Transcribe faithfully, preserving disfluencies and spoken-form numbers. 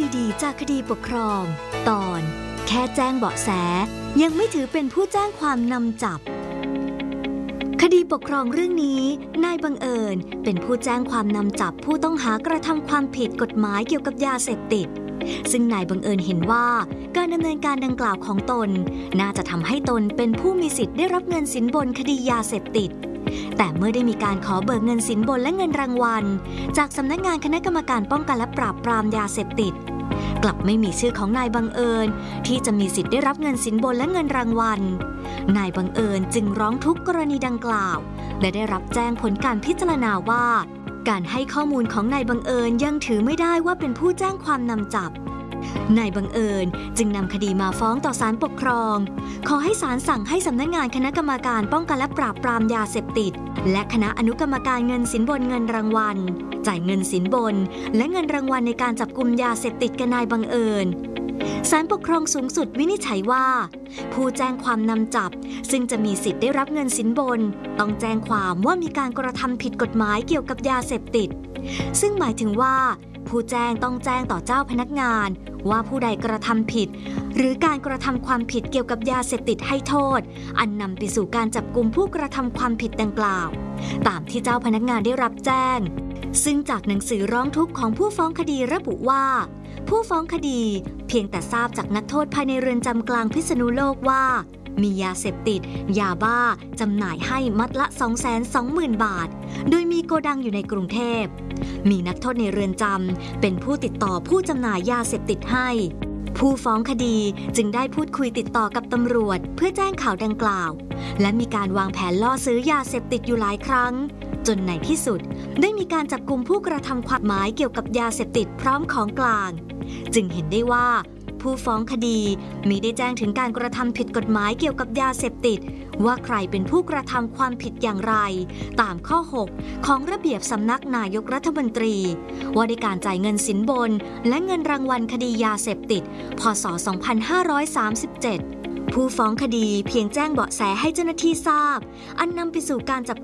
ดีๆจากคดีปกครองตอนแค่แจ้งเบาะแสยังไม่ถือเป็นผู้แจ้งความนำจับคดีปกครองเรื่องนี้นายบังเอิญเป็นผู้แจ้งความนำจับผู้ต้องหากระทำความผิดกฎหมายเกี่ยวกับยาเสพติดซึ่งนายบังเอิญเห็นว่าการดำเนินการดังกล่าวของตนน่าจะทำให้ตนเป็นผู้มีสิทธิ์ได้รับเงินสินบนคดียาเสพติดแต่เมื่อได้มีการขอเบิกเงินสินบนและเงินรางวัลจากสำนักงานคณะกรรมการป้องกันและปราบปรามยาเสพติดกลับไม่มีชื่อของนายบังเอิญที่จะมีสิทธิ์ได้รับเงินสินบนและเงินรางวัลนายบังเอิญจึงร้องทุกข์กรณีดังกล่าวและได้รับแจ้งผลการพิจารณาว่าการให้ข้อมูลของนายบังเอิญยังถือไม่ได้ว่าเป็นผู้แจ้งความนำจับนายบังเอิญจึงนำคดีมาฟ้องต่อศาลปกครองขอให้ศาลสั่งให้สำนักงานคณะกรรมการป้องกันและปราบปรามยาเสพติดและคณะอนุกรรมการเงินสินบนเงินรางวัลจ่ายเงินสินบนและเงินรางวัลในการจับกุมยาเสพติดกับนายบังเอิญศาลปกครองสูงสุดวินิจฉัยว่าผู้แจ้งความนำจับซึ่งจะมีสิทธิ์ได้รับเงินสินบนต้องแจ้งความว่ามีการกระทำผิดกฎหมายเกี่ยวกับยาเสพติดซึ่งหมายถึงว่าผู้แจ้งต้องแจ้งต่อเจ้าพนักงานว่าผู้ใดกระทำผิดหรือการกระทำความผิดเกี่ยวกับยาเสพติดให้โทษอันนำไปสู่การจับกุมผู้กระทำความผิดดังกล่าวตามที่เจ้าพนักงานได้รับแจ้งซึ่งจากหนังสือร้องทุกข์ของผู้ฟ้องคดีระบุว่าผู้ฟ้องคดีเพียงแต่ทราบจากนักโทษภายในเรือนจำกลางพิษณุโลกว่ามียาเสพติดยาบ้าจำหน่ายให้มัดละ สองแสนสองหมื่น บาทโดยมีโกดังอยู่ในกรุงเทพมีนักโทษในเรือนจำเป็นผู้ติดต่อผู้จำหน่ายยาเสพติดให้ผู้ฟ้องคดีจึงได้พูดคุยติดต่อกับตำรวจเพื่อแจ้งข่าวดังกล่าวและมีการวางแผนล่อซื้อยาเสพติดอยู่หลายครั้งจนในที่สุดได้มีการจับกุมผู้กระทำความหมายเกี่ยวกับยาเสพติดพร้อมของกลางจึงเห็นได้ว่าผู้ฟ้องคดีมิได้แจ้งถึงการกระทำผิดกฎหมายเกี่ยวกับยาเสพติดว่าใครเป็นผู้กระทำความผิดอย่างไรตามข้อหกของระเบียบสำนักนายกรัฐมนตรีว่าด้วยการจ่ายเงินสินบนและเงินรางวัลคดียาเสพติดพ.ศ. สองพันห้าร้อยสามสิบเจ็ดผู้ฟ้องคดีเพียงแจ้งเบาะแสให้เจ้าหน้าที่ทราบอันนำไปสู่การจับ